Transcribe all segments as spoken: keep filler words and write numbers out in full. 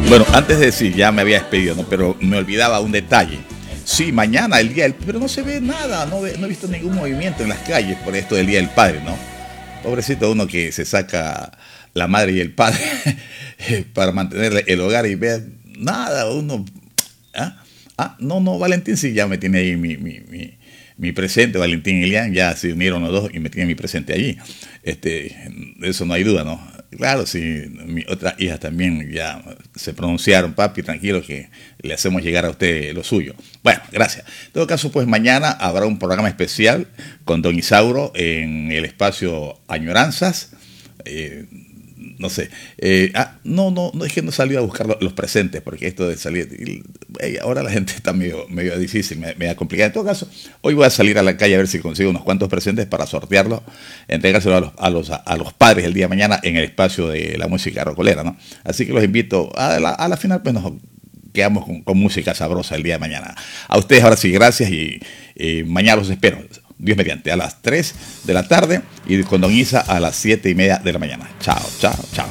Bueno, antes de decir, ya me había despedido, ¿no? Pero me olvidaba un detalle. Sí, mañana, el Día del... Pero no se ve nada, no, ve, no he visto ningún movimiento en las calles por esto del Día del Padre, ¿no? Pobrecito uno que se saca la madre y el padre para mantener el hogar y ver nada, uno... ¿Ah? Ah, no, no, Valentín sí ya me tiene ahí mi, mi, mi, mi presente, Valentín y Elian ya se unieron los dos y me tienen mi presente allí. Este, de eso no hay duda, ¿no? Claro, sí, mi otra hija también ya se pronunciaron, papi, tranquilo que le hacemos llegar a usted lo suyo. Bueno, gracias. En todo caso, pues mañana habrá un programa especial con don Isauro en el espacio Añoranzas. Eh, no sé, eh, ah, no, no, no es que no salió a buscar los, los presentes, porque esto de salir, y, eh, ahora la gente está medio, medio difícil, me, medio complicada. En todo caso, hoy voy a salir a la calle a ver si consigo unos cuantos presentes para sortearlos, entregárselo a los, a los, a los padres el día de mañana en el espacio de la música rocolera, ¿no? Así que los invito, a la, a la final pues nos quedamos con, con música sabrosa el día de mañana. A ustedes ahora sí, gracias y eh, mañana los espero. Dios mediante, a las tres de la tarde y con Don Isa a las siete y media de la mañana. Chao, chao, chao.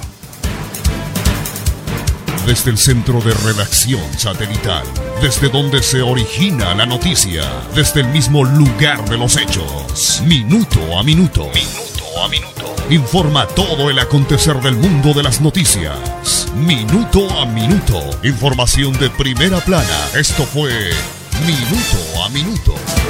Desde el centro de redacción satelital, desde donde se origina la noticia, desde el mismo lugar de los hechos, minuto a minuto, minuto a minuto, informa todo el acontecer del mundo de las noticias. Minuto a minuto, información de primera plana. Esto fue Minuto a Minuto.